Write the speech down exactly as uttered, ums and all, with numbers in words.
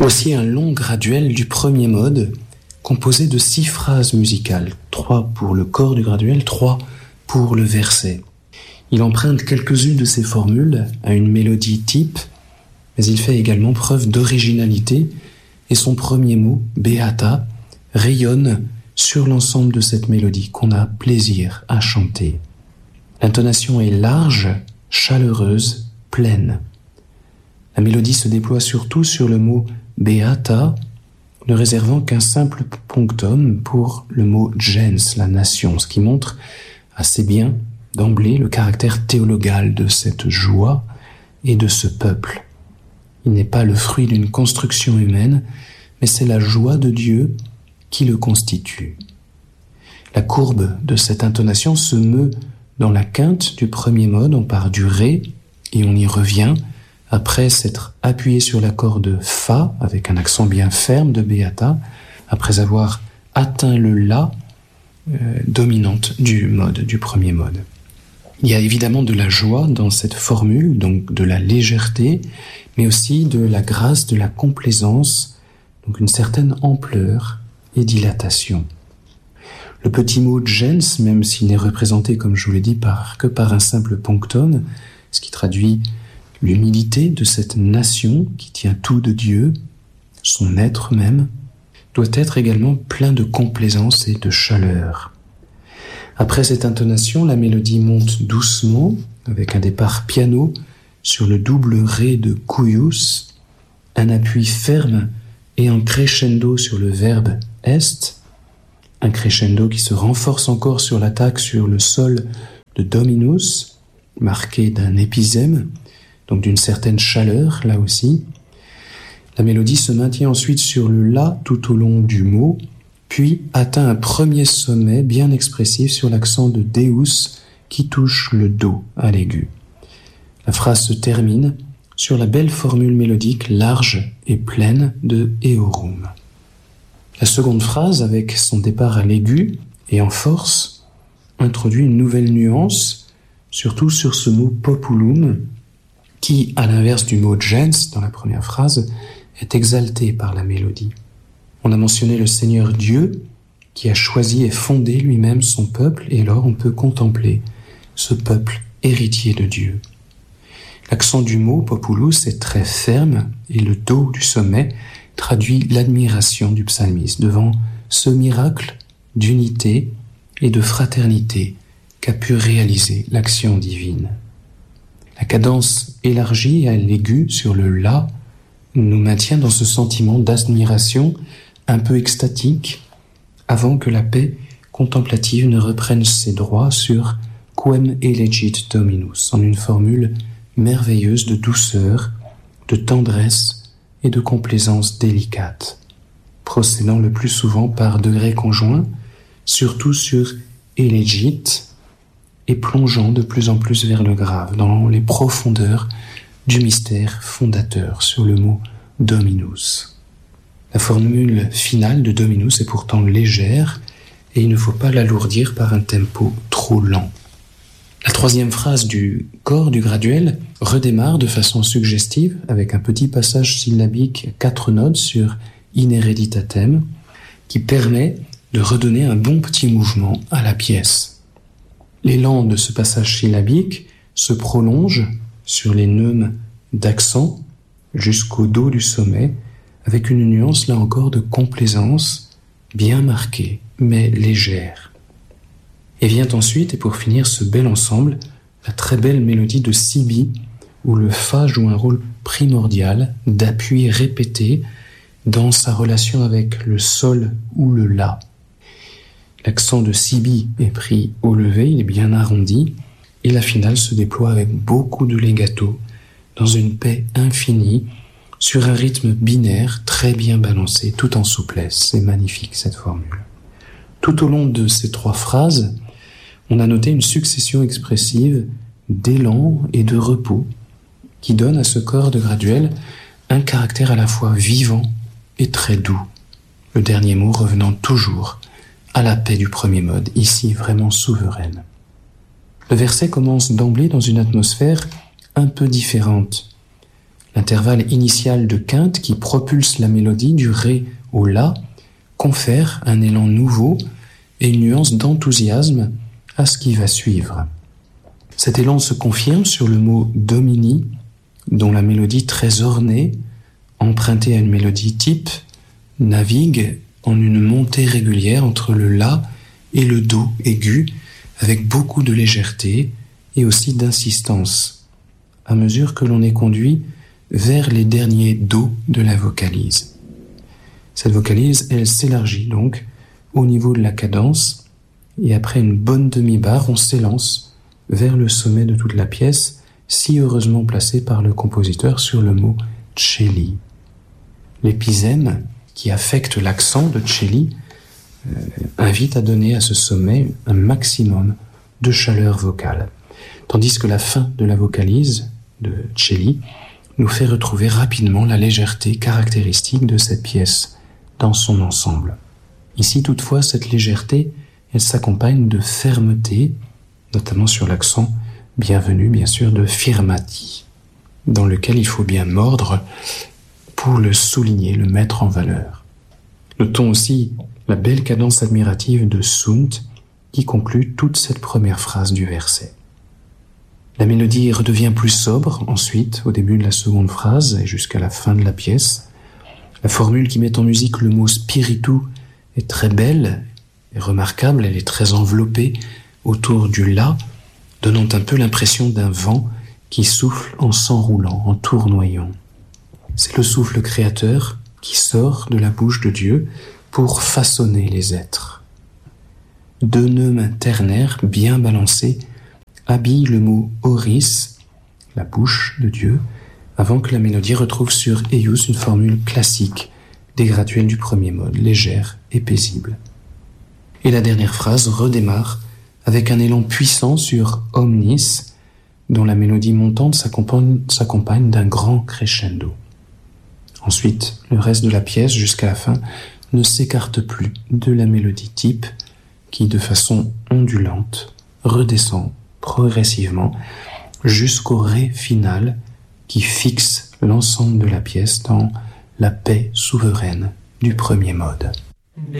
Voici un long graduel du premier mode, composé de six phrases musicales, trois pour le corps du graduel, trois pour le verset. Il emprunte quelques-unes de ses formules à une mélodie type, mais il fait également preuve d'originalité et son premier mot, Beata, rayonne sur l'ensemble de cette mélodie qu'on a plaisir à chanter. L'intonation est large, chaleureuse, pleine. La mélodie se déploie surtout sur le mot Beata, ne réservant qu'un simple punctum pour le mot gens, la nation, ce qui montre assez bien d'emblée le caractère théologal de cette joie et de ce peuple. Il n'est pas le fruit d'une construction humaine, mais c'est la joie de Dieu qui le constitue. La courbe de cette intonation se meut dans la quinte du premier mode, on part du Ré et on y revient après s'être appuyé sur la corde Fa avec un accent bien ferme de Beata, après avoir atteint le La euh, dominante du mode, du premier mode. Il y a évidemment de la joie dans cette formule, donc de la légèreté, mais aussi de la grâce, de la complaisance, donc une certaine ampleur et dilatation. Le petit mot gens, même s'il n'est représenté, comme je vous l'ai dit, par, que par un simple punctum, ce qui traduit l'humilité de cette nation qui tient tout de Dieu, son être même, doit être également plein de complaisance et de chaleur. Après cette intonation, la mélodie monte doucement, avec un départ piano sur le double Ré de cuius, un appui ferme et un crescendo sur le verbe est, un crescendo qui se renforce encore sur l'attaque sur le sol de dominus, marqué d'un épisème, donc d'une certaine chaleur, là aussi. La mélodie se maintient ensuite sur le La tout au long du mot, puis atteint un premier sommet bien expressif sur l'accent de Deus qui touche le Do à l'aigu. La phrase se termine sur la belle formule mélodique large et pleine de Eorum. La seconde phrase, avec son départ à l'aigu et en force, introduit une nouvelle nuance, surtout sur ce mot populum, qui, à l'inverse du mot gens dans la première phrase, est exalté par la mélodie. On a mentionné le Seigneur Dieu, qui a choisi et fondé lui-même son peuple, et alors on peut contempler ce peuple héritier de Dieu. L'accent du mot populus est très ferme, et le Do du sommet traduit l'admiration du psalmiste devant ce miracle d'unité et de fraternité qu'a pu réaliser l'action divine. La cadence élargie à l'aigu sur le La nous maintient dans ce sentiment d'admiration un peu extatique avant que la paix contemplative ne reprenne ses droits sur Quem elegit Dominus, en une formule merveilleuse de douceur, de tendresse et de complaisance délicate, procédant le plus souvent par degrés conjoints, surtout sur elegit, et plongeant de plus en plus vers le grave, dans les profondeurs du mystère fondateur sur le mot Dominus. La formule finale de Dominus est pourtant légère et il ne faut pas l'alourdir par un tempo trop lent. La troisième phrase du corps du graduel redémarre de façon suggestive avec un petit passage syllabique à quatre notes sur In hereditatem qui permet de redonner un bon petit mouvement à la pièce. L'élan de ce passage syllabique se prolonge sur les neumes d'accent jusqu'au Do du sommet avec une nuance là encore de complaisance bien marquée mais légère. Et vient ensuite, et pour finir ce bel ensemble, la très belle mélodie de Sibi où le Fa joue un rôle primordial d'appui répété dans sa relation avec le Sol ou le La. L'accent de Sibi est pris au levé, il est bien arrondi, et la finale se déploie avec beaucoup de legato, dans une paix infinie, sur un rythme binaire très bien balancé, tout en souplesse. C'est magnifique cette formule. Tout au long de ces trois phrases, on a noté une succession expressive d'élan et de repos, qui donne à ce corps de graduel un caractère à la fois vivant et très doux. Le dernier mot revenant toujours à la paix du premier mode, ici vraiment souveraine. Le verset commence d'emblée dans une atmosphère un peu différente. L'intervalle initial de quinte qui propulse la mélodie du ré au la confère un élan nouveau et une nuance d'enthousiasme à ce qui va suivre. Cet élan se confirme sur le mot domini, dont la mélodie très ornée, empruntée à une mélodie type, navigue en une montée régulière entre le la et le do aigu, avec beaucoup de légèreté et aussi d'insistance, à mesure que l'on est conduit vers les derniers do de la vocalise. Cette vocalise, elle s'élargit donc au niveau de la cadence, et après une bonne demi-barre, on s'élance vers le sommet de toute la pièce, si heureusement placé par le compositeur sur le mot celli. L'épisème, qui affecte l'accent de celli, euh, invite à donner à ce sommet un maximum de chaleur vocale, tandis que la fin de la vocalise de celli nous fait retrouver rapidement la légèreté caractéristique de cette pièce dans son ensemble. Ici, toutefois, cette légèreté, elle s'accompagne de fermeté, notamment sur l'accent bienvenu, bien sûr, de firmati, dans lequel il faut bien mordre pour le souligner, le mettre en valeur. Notons aussi la belle cadence admirative de sunt qui conclut toute cette première phrase du verset. La mélodie redevient plus sobre ensuite, au début de la seconde phrase et jusqu'à la fin de la pièce. La formule qui met en musique le mot spiritu est très belle et remarquable, elle est très enveloppée autour du la, donnant un peu l'impression d'un vent qui souffle en s'enroulant, en tournoyant. C'est le souffle créateur qui sort de la bouche de Dieu pour façonner les êtres. Deux nœuds ternaires bien balancés habillent le mot oris, la bouche de Dieu, avant que la mélodie retrouve sur eius une formule classique des graduels du premier mode, légère et paisible. Et la dernière phrase redémarre avec un élan puissant sur omnis, dont la mélodie montante s'accompagne, s'accompagne d'un grand crescendo. Ensuite, le reste de la pièce, jusqu'à la fin, ne s'écarte plus de la mélodie type qui, de façon ondulante, redescend progressivement jusqu'au ré final qui fixe l'ensemble de la pièce dans la paix souveraine du premier mode.